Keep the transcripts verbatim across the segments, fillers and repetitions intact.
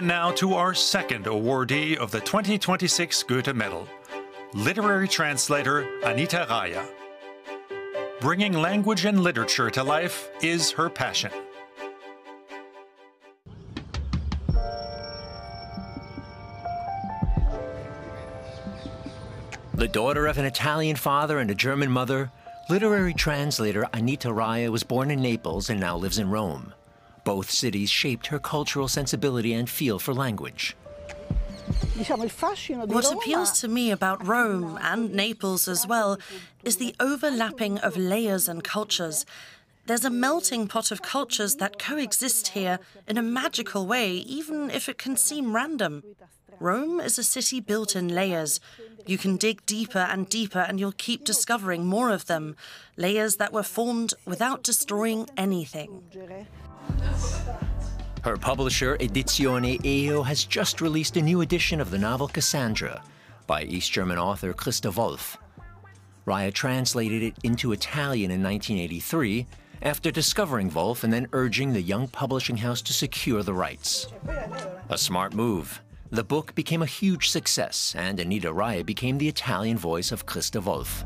And now to our second awardee of the twenty twenty-six Goethe Medal, literary translator Anita Raya. Bringing language and literature to life is her passion. The daughter of an Italian father and a German mother, literary translator Anita Raya was born in Naples and now lives in Rome. Both cities shaped her cultural sensibility and feel for language. What appeals to me about Rome, and Naples as well, is the overlapping of layers and cultures. There's a melting pot of cultures that coexist here in a magical way, even if it can seem random. Rome is a city built in layers. You can dig deeper and deeper and you'll keep discovering more of them, layers that were formed without destroying anything. Her publisher, Edizione Eo, has just released a new edition of the novel Cassandra by East German author Christa Wolf. Raya translated it into Italian in nineteen eighty-three after discovering Wolf and then urging the young publishing house to secure the rights. A smart move. The book became a huge success, and Anita Raya became the Italian voice of Christa Wolf.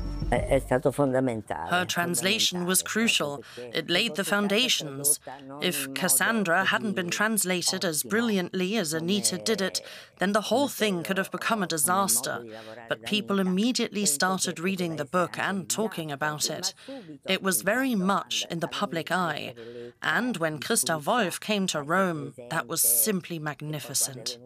Her translation was crucial. It laid the foundations. If Cassandra hadn't been translated as brilliantly as Anita did it, then the whole thing could have become a disaster. But people immediately started reading the book and talking about it. It was very much in the public eye. And when Christa Wolf came to Rome, that was simply magnificent.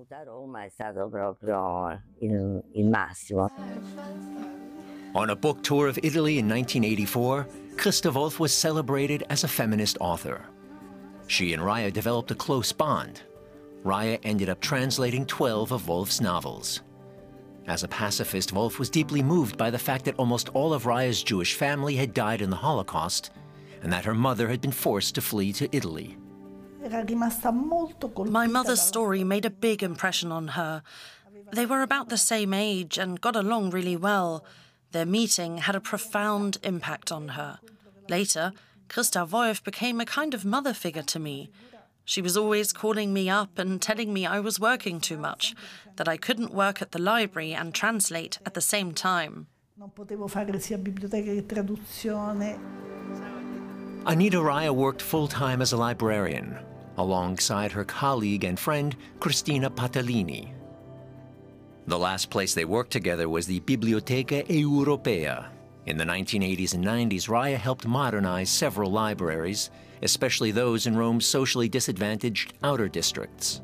On a book tour of Italy in nineteen eighty-four, Christa Wolf was celebrated as a feminist author. She and Raya developed a close bond. Raya ended up translating twelve of Wolf's novels. As a pacifist, Wolf was deeply moved by the fact that almost all of Raya's Jewish family had died in the Holocaust, and that her mother had been forced to flee to Italy. My mother's story made a big impression on her. They were about the same age and got along really well. Their meeting had a profound impact on her. Later, Christa Wolf became a kind of mother figure to me. She was always calling me up and telling me I was working too much, that I couldn't work at the library and translate at the same time. Anita Raya worked full-time as a librarian, alongside her colleague and friend, Cristina Patalini. The last place they worked together was the Biblioteca Europea. In the nineteen eighties and nineties, Raya helped modernize several libraries, especially those in Rome's socially disadvantaged outer districts.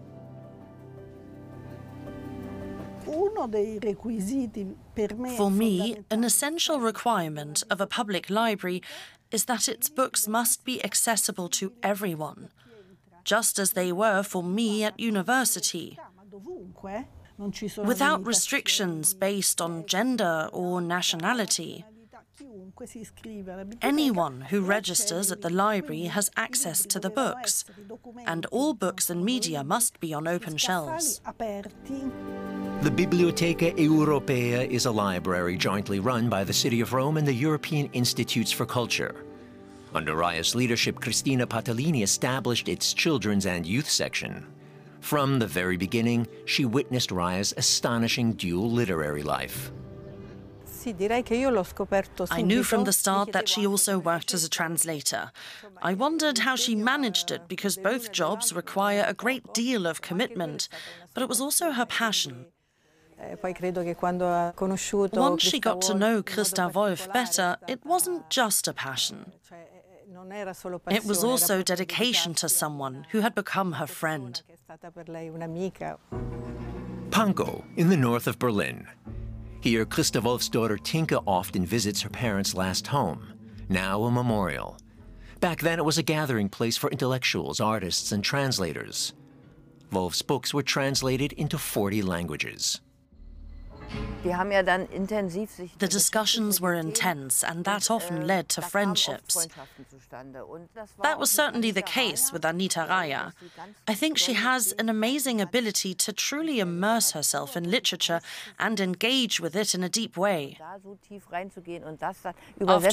For me, an essential requirement of a public library is that its books must be accessible to everyone, just as they were for me at university. Without restrictions based on gender or nationality. Anyone who registers at the library has access to the books, and all books and media must be on open shelves. The Biblioteca Europea is a library jointly run by the City of Rome and the European Institutes for Culture. Under Raya's leadership, Cristina Patalini established its children's and youth section. From the very beginning, she witnessed Raya's astonishing dual literary life. I knew from the start that she also worked as a translator. I wondered how she managed it because both jobs require a great deal of commitment, but it was also her passion. Once she got to know Christa Wolf better, it wasn't just a passion. It was also dedication to someone who had become her friend. Pankow, in the north of Berlin. Here, Christa Wolf's daughter Tinka often visits her parents' last home, now a memorial. Back then, it was a gathering place for intellectuals, artists, and translators. Wolf's books were translated into forty languages. The discussions were intense, and that often led to friendships. That was certainly the case with Anita Raya. I think she has an amazing ability to truly immerse herself in literature and engage with it in a deep way. After